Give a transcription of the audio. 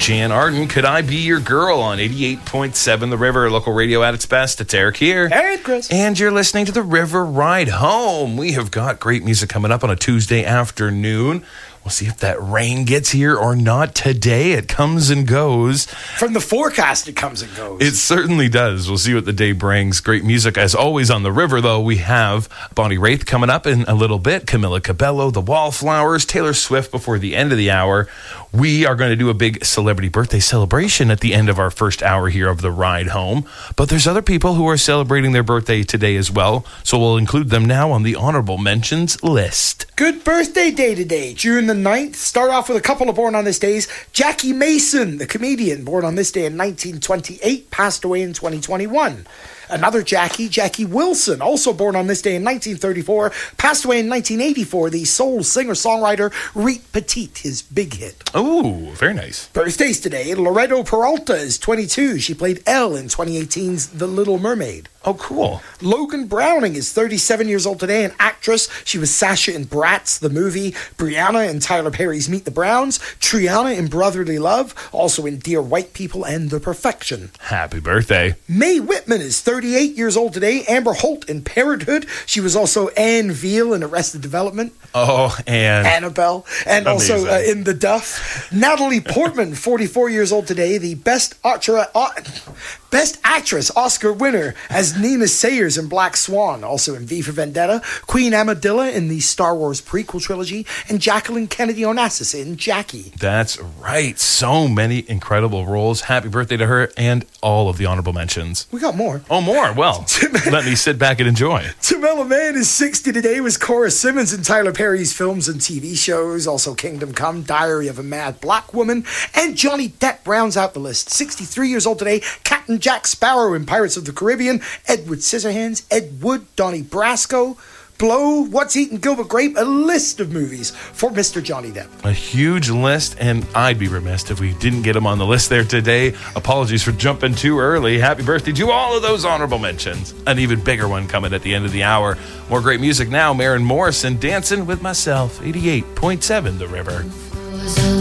Jan Arden, Could I Be Your Girl on 88.7 The River, local radio at its best. It's Eric here. Hey, Chris. And you're listening to The River Ride Home. We have got great music coming up on a Tuesday afternoon. We'll see if that rain gets here or not today. It comes and goes. From the forecast, it comes and goes. It certainly does. We'll see what the day brings. Great music, as always, on the river, though. We have Bonnie Raitt coming up in a little bit, Camila Cabello, The Wallflowers, Taylor Swift before the end of the hour. We are going to do a big celebrity birthday celebration at the end of our first hour here of the ride home. But there's other people who are celebrating their birthday today as well, so we'll include them now on the honorable mentions list. Good birthday day today, June the 9th. Start off with a couple of born on this days. Jackie Mason, the comedian, born on this day in 1928, passed away in 2021. Another Jackie Wilson, also born on this day in 1934, passed away in 1984. The soul singer-songwriter Reet Petite, his big hit. Oh, very nice. Birthdays today. Loreto Peralta is 22. She played Elle in 2018's The Little Mermaid. Oh, cool. Logan Browning is 37 years old today, an actress. She was Sasha in Bratz, the movie, Brianna in Tyler Perry's Meet the Browns, Triana in Brotherly Love, also in Dear White People and The Perfection. Happy birthday. Mae Whitman is 38 years old today, Amber Holt in Parenthood. She was also Anne Veal in Arrested Development. Oh, and Annabelle. And amazing. Also in The Duff. Natalie Portman, 44 years old today, the Best Actress Oscar winner as Nina Sayers in Black Swan, also in V for Vendetta, Queen Amadilla in the Star Wars prequel trilogy, and Jacqueline Kennedy Onassis in Jackie. That's right. So many incredible roles. Happy birthday to her and all of the honorable mentions. We got more. Oh, more. Well, let me sit back and enjoy. Tamela Mann is 60 today, was Cora Simmons in Tyler Perry's films and TV shows, also Kingdom Come, Diary of a Mad Black Woman, and Johnny Depp rounds out the list. 63 years old today, Captain Jack Sparrow in Pirates of the Caribbean, Edward Scissorhands, Ed Wood, Donnie Brasco, Blow, What's Eating Gilbert Grape, a list of movies for Mr. Johnny Depp. A huge list, and I'd be remiss if we didn't get him on the list there today. Apologies for jumping too early. Happy birthday to all of those honorable mentions. An even bigger one coming at the end of the hour. More great music now. Maren Morrison, Dancing with Myself, 88.7 The River.